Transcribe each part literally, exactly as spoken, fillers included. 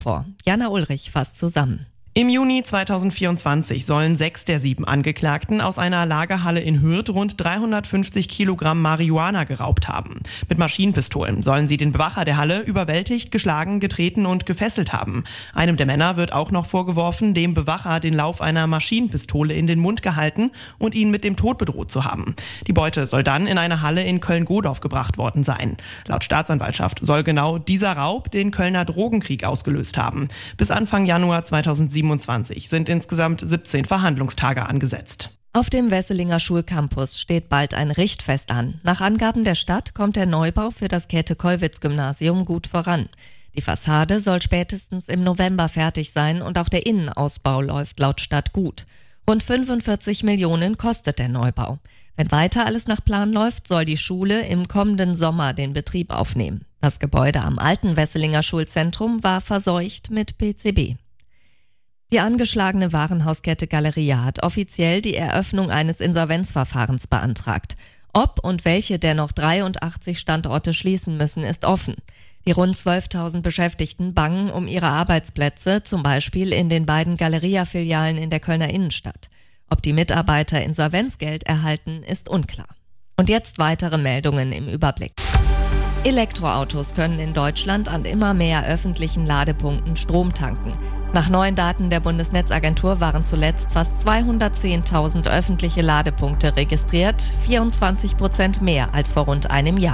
vor. Jana Ulrich fasst zusammen. Im Juni zweitausendvierundzwanzig sollen sechs der sieben Angeklagten aus einer Lagerhalle in Hürth rund dreihundertfünfzig Kilogramm Marihuana geraubt haben. Mit Maschinenpistolen sollen sie den Bewacher der Halle überwältigt, geschlagen, getreten und gefesselt haben. Einem der Männer wird auch noch vorgeworfen, dem Bewacher den Lauf einer Maschinenpistole in den Mund gehalten und ihn mit dem Tod bedroht zu haben. Die Beute soll dann in eine Halle in Köln-Godorf gebracht worden sein. Laut Staatsanwaltschaft soll genau dieser Raub den Kölner Drogenkrieg ausgelöst haben. Bis Anfang Januar zweitausendsiebenundzwanzig sind insgesamt siebzehn Verhandlungstage angesetzt. Auf dem Wesselinger Schulcampus steht bald ein Richtfest an. Nach Angaben der Stadt kommt der Neubau für das Käthe-Kollwitz-Gymnasium gut voran. Die Fassade soll spätestens im November fertig sein und auch der Innenausbau läuft laut Stadt gut. Rund fünfundvierzig Millionen kostet der Neubau. Wenn weiter alles nach Plan läuft, soll die Schule im kommenden Sommer den Betrieb aufnehmen. Das Gebäude am alten Wesselinger Schulzentrum war verseucht mit P C B. Die angeschlagene Warenhauskette Galeria hat offiziell die Eröffnung eines Insolvenzverfahrens beantragt. Ob und welche der noch dreiundachtzig Standorte schließen müssen, ist offen. Die rund zwölftausend Beschäftigten bangen um ihre Arbeitsplätze, zum Beispiel in den beiden Galeria-Filialen in der Kölner Innenstadt. Ob die Mitarbeiter Insolvenzgeld erhalten, ist unklar. Und jetzt weitere Meldungen im Überblick. Elektroautos können in Deutschland an immer mehr öffentlichen Ladepunkten Strom tanken. Nach neuen Daten der Bundesnetzagentur waren zuletzt fast zweihundertzehntausend öffentliche Ladepunkte registriert, vierundzwanzig Prozent mehr als vor rund einem Jahr.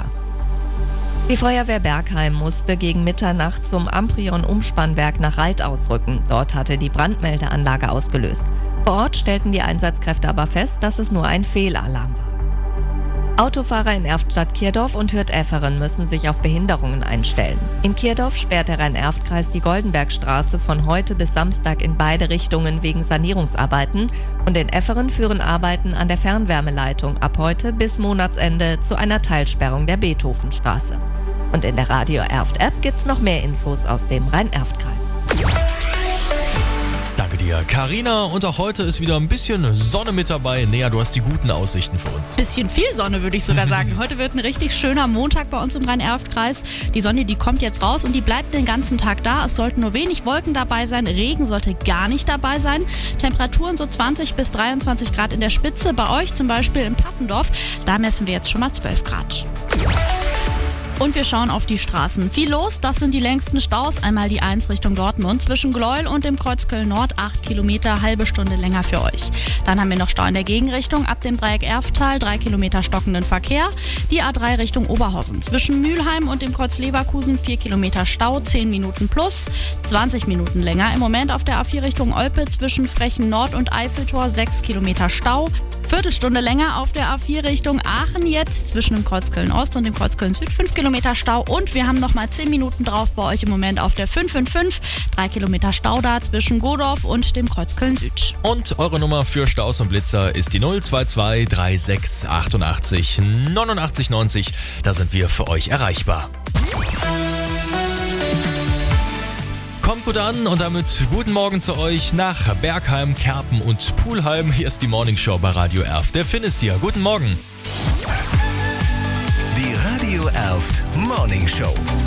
Die Feuerwehr Bergheim musste gegen Mitternacht zum Amprion-Umspannwerk nach Reit ausrücken. Dort hatte die Brandmeldeanlage ausgelöst. Vor Ort stellten die Einsatzkräfte aber fest, dass es nur ein Fehlalarm war. Autofahrer in Erftstadt-Kirdorf und Hürth-Efferen müssen sich auf Behinderungen einstellen. In Kirdorf sperrt der Rhein-Erft-Kreis die Goldenbergstraße von heute bis Samstag in beide Richtungen wegen Sanierungsarbeiten und in Efferen führen Arbeiten an der Fernwärmeleitung ab heute bis Monatsende zu einer Teilsperrung der Beethovenstraße. Und in der Radio Erft-App gibt's noch mehr Infos aus dem Rhein-Erft-Kreis. Danke dir, Carina. Und auch heute ist wieder ein bisschen Sonne mit dabei. Nea, du hast die guten Aussichten für uns. Bisschen viel Sonne, würde ich sogar sagen. Heute wird ein richtig schöner Montag bei uns im Rhein-Erft-Kreis. Die Sonne, die kommt jetzt raus und die bleibt den ganzen Tag da. Es sollten nur wenig Wolken dabei sein. Regen sollte gar nicht dabei sein. Temperaturen so zwanzig bis dreiundzwanzig Grad in der Spitze. Bei euch zum Beispiel in Paffendorf, da messen wir jetzt schon mal zwölf Grad. Und wir schauen auf die Straßen. Viel los, das sind die längsten Staus. Einmal die eins Richtung Dortmund zwischen Gleuel und dem Kreuz Köln-Nord. acht Kilometer, halbe Stunde länger für euch. Dann haben wir noch Stau in der Gegenrichtung ab dem Dreieck Erftal, drei Kilometer stockenden Verkehr. Die A drei Richtung Oberhausen zwischen Mülheim und dem Kreuz Leverkusen, vier Kilometer Stau, zehn Minuten plus. zwanzig Minuten länger im Moment auf der A vier Richtung Olpe zwischen Frechen Nord und Eiffeltor, sechs Kilometer Stau. Viertelstunde länger auf der A vier Richtung Aachen jetzt zwischen dem Kreuz Köln-Ost und dem Kreuz Köln-Süd, fünf Kilometer Stau. Und wir haben nochmal zehn Minuten drauf bei euch im Moment auf der fünf fünf fünf, drei Kilometer Stau da zwischen Godorf und dem Kreuz Köln-Süd. Und eure Nummer für Staus und Blitzer ist die null zwei zwei drei sechs achtundachtzig neunundachtzig neunzig. Da sind wir für euch erreichbar. Kommt gut an und damit guten Morgen zu euch nach Bergheim, Kerpen und Pulheim. Hier ist die Morningshow bei Radio Erft. Der Finn ist hier. Guten Morgen. Die Radio Erft Morningshow.